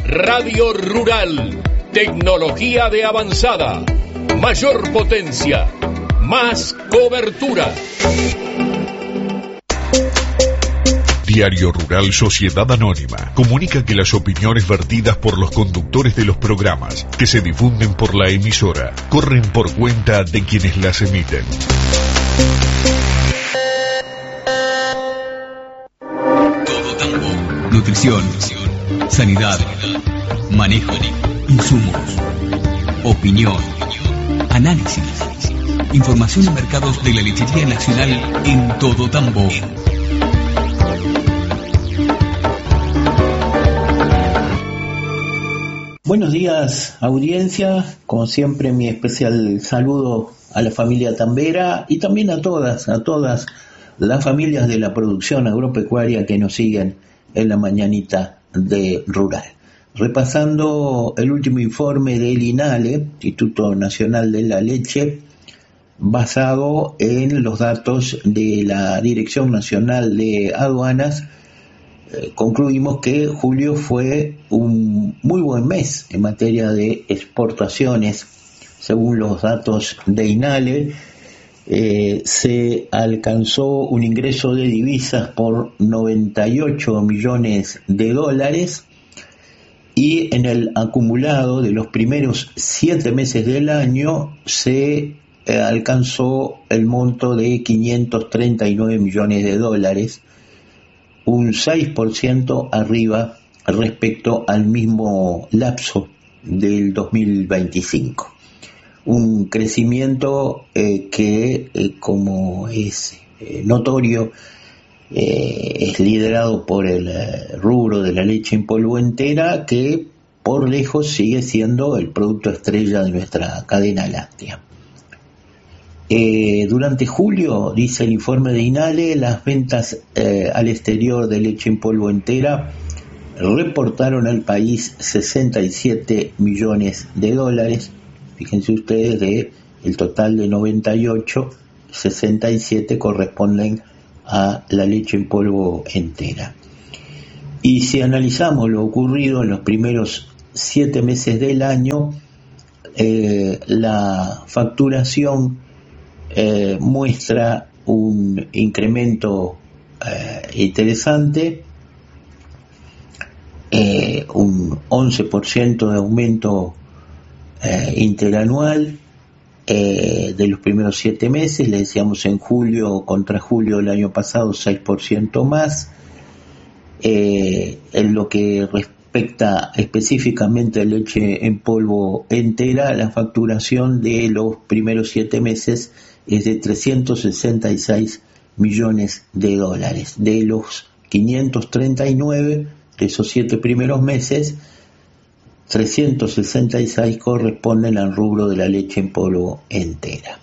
Radio Rural. Tecnología de avanzada. Mayor potencia. Más cobertura. Diario Rural Sociedad Anónima comunica que las opiniones vertidas por los conductores de los programas que se difunden por la emisora corren por cuenta de quienes las emiten. Todo Tambo. Nutrición, sanidad, manejo, insumos, opinión, análisis, información de mercados de la lechería nacional en Todo Tambo. Buenos días, audiencia. Como siempre, mi especial saludo a la familia tambera y también a todas las familias de la producción agropecuaria que nos siguen en la mañanita de Rural. Repasando el último informe del INALE, Instituto Nacional de la Leche, basado en los datos de la Dirección Nacional de Aduanas, concluimos que julio fue un muy buen mes en materia de exportaciones. Según los datos de INALE, se alcanzó un ingreso de divisas por 98 millones de dólares y en el acumulado de los primeros 7 meses del año se alcanzó el monto de 539 millones de dólares, un 6% arriba respecto al mismo lapso del 2025. Un crecimiento que, como es notorio, es liderado por el rubro de la leche en polvo entera, que por lejos sigue siendo el producto estrella de nuestra cadena láctea. Durante julio, dice el informe de INALE, las ventas al exterior de leche en polvo entera reportaron al país 67 millones de dólares. Fíjense ustedes, de el total de 98, 67 corresponden a la leche en polvo entera. Y si analizamos lo ocurrido en los primeros 7 meses del año, la facturación muestra un incremento interesante, un 11% de aumento interanual de los primeros 7 meses. Le decíamos en julio contra julio del año pasado 6% más. En lo que respecta específicamente a leche en polvo entera, la facturación de los primeros 7 meses es de 366 millones de dólares. De los 539 de esos 7 primeros meses, 366 corresponden al rubro de la leche en polvo entera.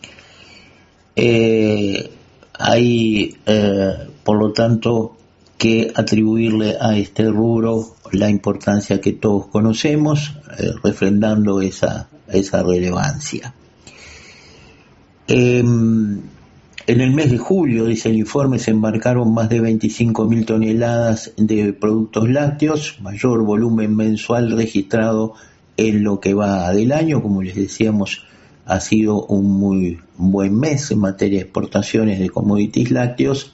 Hay, por lo tanto, que atribuirle a este rubro la importancia que todos conocemos, refrendando esa relevancia. En el mes de julio, dice el informe, se embarcaron más de 25.000 toneladas de productos lácteos, mayor volumen mensual registrado en lo que va del año. Como les decíamos, ha sido un muy buen mes en materia de exportaciones de commodities lácteos.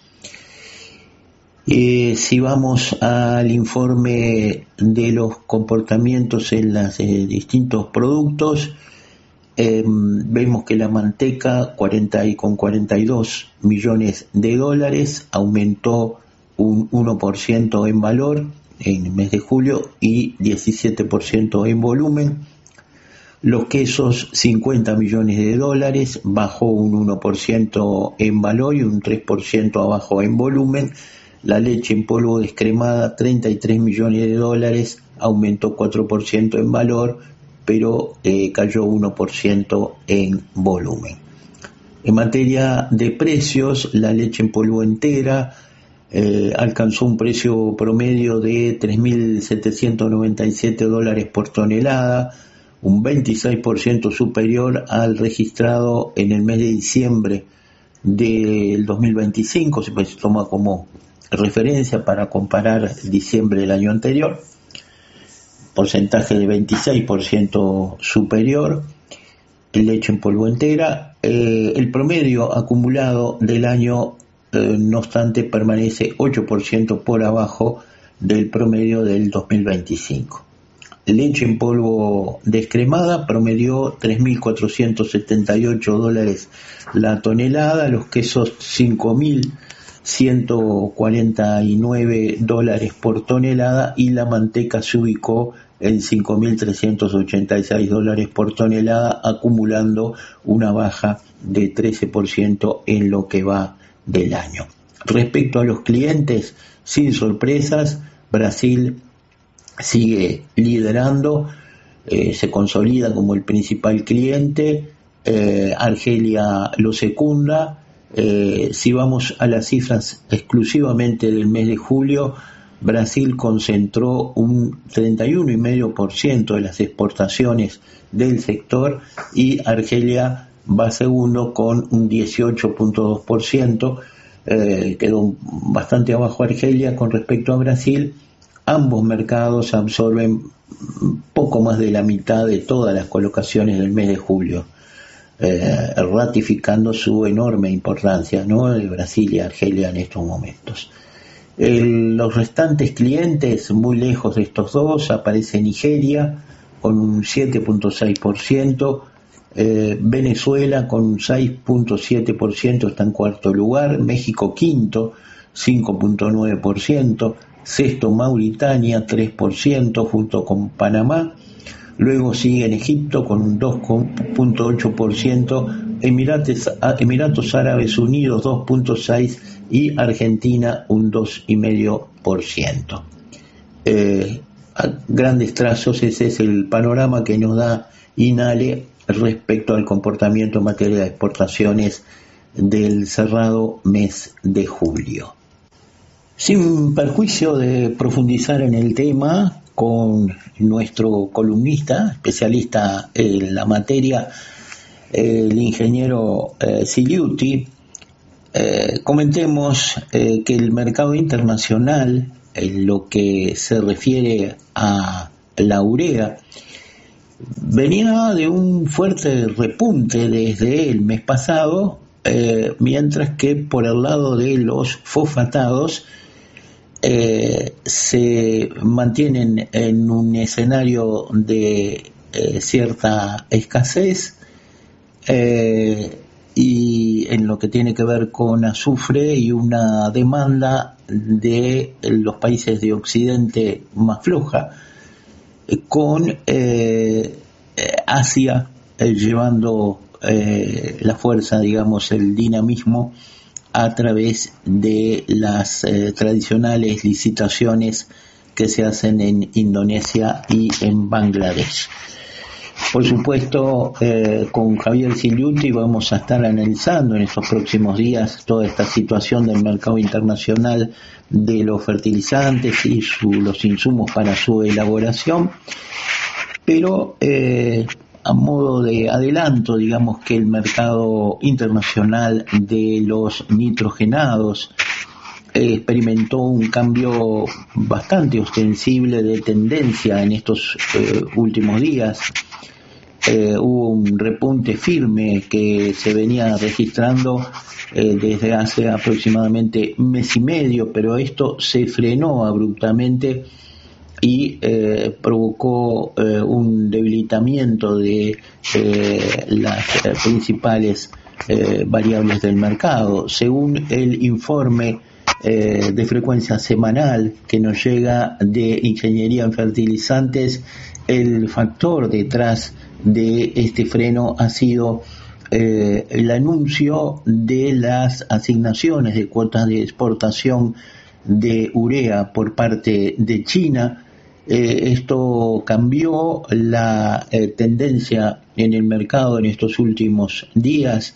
Si vamos al informe de los comportamientos en los distintos productos, vemos que la manteca, con 42 millones de dólares, aumentó un 1% en valor en el mes de julio y 17% en volumen. Los quesos, 50 millones de dólares, bajó un 1% en valor y un 3% abajo en volumen. La leche en polvo descremada, 33 millones de dólares, aumentó 4% en valor, pero cayó 1% en volumen. En materia de precios, la leche en polvo entera alcanzó un precio promedio de 3.797 dólares por tonelada, un 26% superior al registrado en el mes de diciembre del 2025, se toma como referencia para comparar diciembre del año anterior. porcentaje de 26% superior. Leche en polvo entera. El promedio acumulado del año, no obstante, permanece 8% por abajo del promedio del 2025. Leche en polvo descremada promedió $3.478 la tonelada, los quesos $5.149 por tonelada y la manteca se ubicó en $5.386 por tonelada, acumulando una baja de 13% en lo que va del año. Respecto a los clientes, sin sorpresas, Brasil sigue liderando, se consolida como el principal cliente, Argelia lo secunda. Si vamos a las cifras exclusivamente del mes de julio, Brasil concentró un 31,5% de las exportaciones del sector y Argelia va segundo con un 18,2%. Quedó bastante abajo Argelia con respecto a Brasil. Ambos mercados absorben poco más de la mitad de todas las colocaciones del mes de julio, ratificando su enorme importancia, ¿no?, de Brasil y Argelia en estos momentos. Los restantes clientes, muy lejos de estos dos, aparece Nigeria con un 7,6%, Venezuela con un 6,7%, está en cuarto lugar, México quinto, 5,9%, sexto Mauritania 3% junto con Panamá, luego sigue en Egipto con un 2,8%, Emiratos Árabes Unidos 2,6% y Argentina un 2,5%. A grandes trazos ese es el panorama que nos da INALE respecto al comportamiento en materia de exportaciones del cerrado mes de julio. Sin perjuicio de profundizar en el tema con nuestro columnista, especialista en la materia, el ingeniero Siliuti, comentemos que el mercado internacional, en lo que se refiere a la urea, venía de un fuerte repunte desde el mes pasado, mientras que por el lado de los fosfatados se mantienen en un escenario de cierta escasez, y en lo que tiene que ver con azufre y una demanda de los países de Occidente más floja, con Asia llevando la fuerza, digamos, el dinamismo a través de las tradicionales licitaciones que se hacen en Indonesia y en Bangladesh. Por supuesto, con Javier Siliuti vamos a estar analizando en estos próximos días toda esta situación del mercado internacional de los fertilizantes y los insumos para su elaboración, pero a modo de adelanto, digamos que el mercado internacional de los nitrogenados experimentó un cambio bastante ostensible de tendencia en estos últimos días. Hubo un repunte firme que se venía registrando desde hace aproximadamente mes y medio, pero esto se frenó abruptamente y provocó un debilitamiento de las principales variables del mercado. Según el informe de frecuencia semanal que nos llega de Ingeniería en Fertilizantes, el factor detrás de este freno ha sido el anuncio de las asignaciones de cuotas de exportación de urea por parte de China. Esto cambió la tendencia en el mercado en estos últimos días.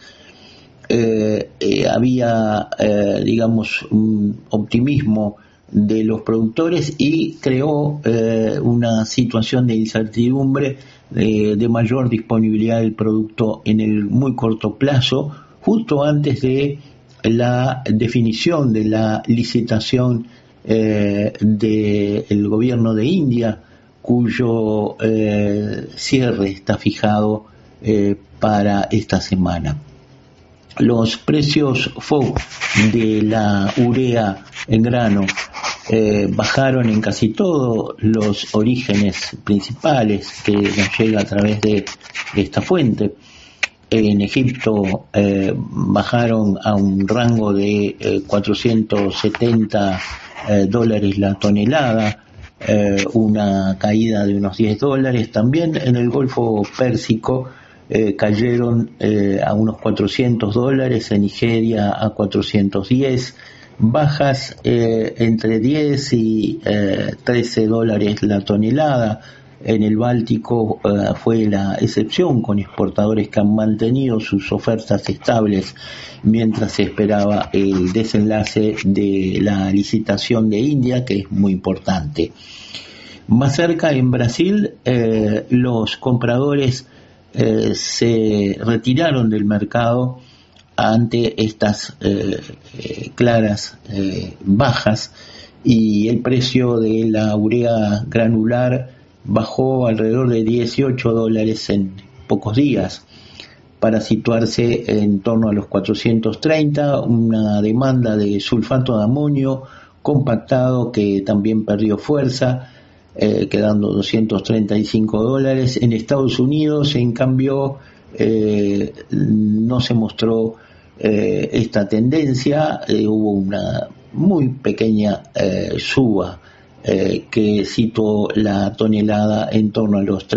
Había, digamos, un optimismo de los productores y creó una situación de incertidumbre, de mayor disponibilidad del producto en el muy corto plazo, justo antes de la definición de la licitación del gobierno de India cuyo cierre está fijado para esta semana. Los precios FOB de la urea en grano bajaron en casi todos los orígenes principales que nos llega a través de esta fuente. En Egipto bajaron a un rango de 470 dólares la tonelada, una caída de unos $10. También en el Golfo Pérsico cayeron a unos $400, en Nigeria a 410, bajas entre 10 y $13 la tonelada. En el Báltico fue la excepción, con exportadores que han mantenido sus ofertas estables mientras se esperaba el desenlace de la licitación de India, que es muy importante. Más cerca, en Brasil, los compradores se retiraron del mercado ante estas claras bajas, y el precio de la urea granular bajó alrededor de $18 en pocos días, para situarse en torno a los 430, una demanda de sulfato de amonio compactado que también perdió fuerza, quedando $235. En Estados Unidos, en cambio, no se mostró esta tendencia, hubo una muy pequeña suba que situó la tonelada en torno a los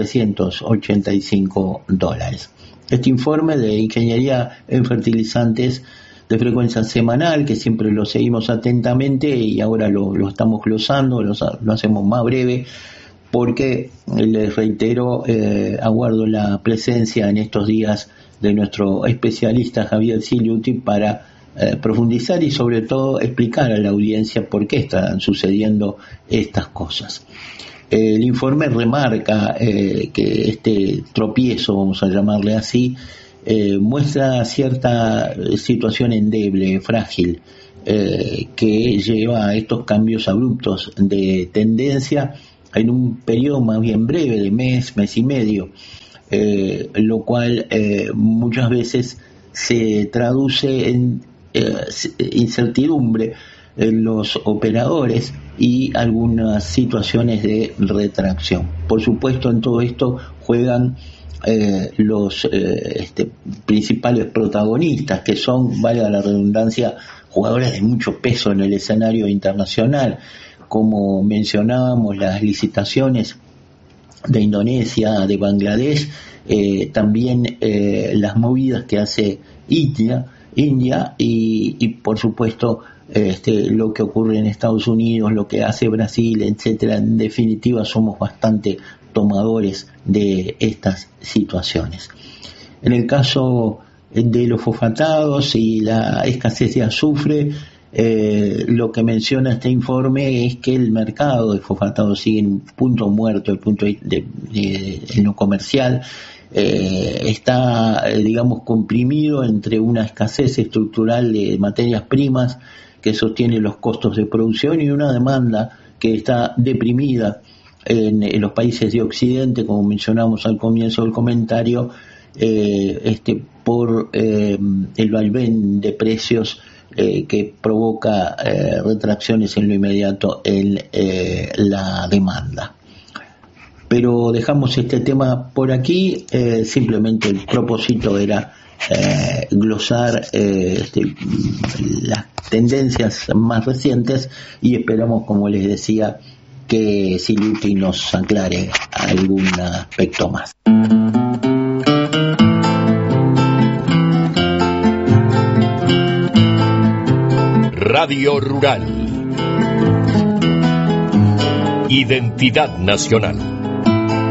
$385. Este informe de Ingeniería en Fertilizantes de frecuencia semanal, que siempre lo seguimos atentamente y ahora lo estamos glosando, lo hacemos más breve, porque les reitero, aguardo la presencia en estos días de nuestro especialista Javier Siliuti para profundizar y sobre todo explicar a la audiencia por qué están sucediendo estas cosas. El informe remarca que este tropiezo, vamos a llamarle así, muestra cierta situación endeble, frágil, que lleva a estos cambios abruptos de tendencia en un periodo más bien breve de mes y medio, lo cual muchas veces se traduce en incertidumbre en los operadores y algunas situaciones de retracción. Por supuesto, en todo esto juegan los principales protagonistas, que son, valga la redundancia, jugadores de mucho peso en el escenario internacional, como mencionábamos, las licitaciones de Indonesia, de Bangladesh, también las movidas que hace India y por supuesto lo que ocurre en Estados Unidos, lo que hace Brasil, etcétera. En definitiva, somos bastante tomadores de estas situaciones. En el caso de los fosfatados y la escasez de azufre, lo que menciona este informe es que el mercado de fosfatados sigue en un punto muerto, el punto en lo comercial. Está, digamos, comprimido entre una escasez estructural de materias primas que sostiene los costos de producción y una demanda que está deprimida en los países de Occidente, como mencionamos al comienzo del comentario, por el vaivén de precios que provoca retracciones en lo inmediato en la demanda. Pero dejamos este tema por aquí, simplemente el propósito era glosar las tendencias más recientes y esperamos, como les decía, que Siliuti nos aclare algún aspecto más. Radio Rural. Identidad nacional.